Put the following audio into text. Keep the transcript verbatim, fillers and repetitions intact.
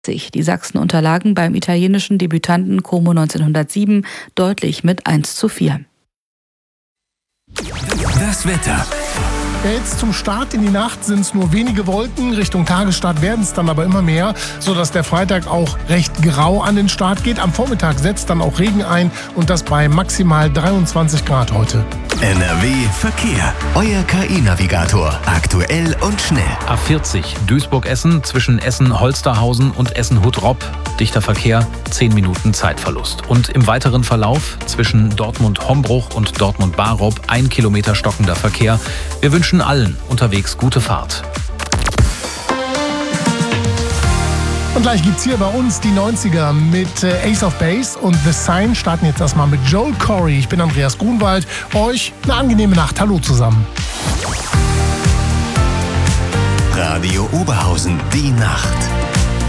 Die Sachsen unterlagen beim italienischen Debütanten Como neunzehnhundertsieben deutlich mit eins zu vier. Das Wetter. Jetzt zum Start in die Nacht sind es nur wenige Wolken. Richtung Tagesstart werden es dann aber immer mehr, sodass der Freitag auch recht grau an den Start geht. Am Vormittag setzt dann auch Regen ein und das bei maximal dreiundzwanzig Grad heute. N R W Verkehr. Euer K I-Navigator. Aktuell und schnell. A vierzig Duisburg-Essen zwischen Essen-Holsterhausen und Essen-Huttrop. Dichter Verkehr, zehn Minuten Zeitverlust. Und im weiteren Verlauf zwischen Dortmund-Hombruch und Dortmund-Barup ein Kilometer stockender Verkehr. Wir wünschen allen unterwegs gute Fahrt. Und gleich gibt's hier bei uns die neunziger mit Ace of Base und The Sign. Starten jetzt erstmal mit Joel Corey. Ich bin Andreas Grunwald. Euch eine angenehme Nacht. Hallo zusammen. Radio Oberhausen, die Nacht.